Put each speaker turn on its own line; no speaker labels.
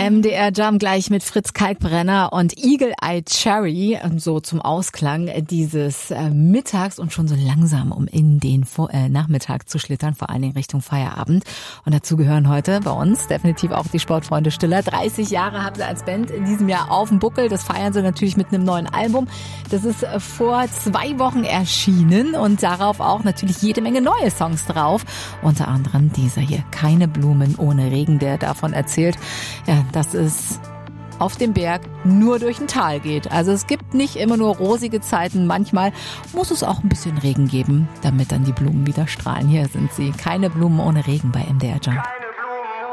MDR Jam gleich mit Fritz Kalkbrenner und Eagle Eye Cherry, so zum Ausklang dieses Mittags und schon so langsam, um in den Nachmittag zu schlittern, vor allen Dingen Richtung Feierabend. Und dazu gehören heute bei uns definitiv auch die Sportfreunde Stiller. 30 Jahre haben sie als Band in diesem Jahr auf dem Buckel. Das feiern sie natürlich mit einem neuen Album. Das ist vor 2 Wochen erschienen und darauf auch natürlich jede Menge neue Songs drauf. Unter anderem dieser hier, Keine Blumen ohne Regen, der davon erzählt, ja, dass es auf dem Berg nur durch ein Tal geht. Also es gibt nicht immer nur rosige Zeiten. Manchmal muss es auch ein bisschen Regen geben, damit dann die Blumen wieder strahlen. Hier sind sie. Keine Blumen ohne Regen bei MDR Jam.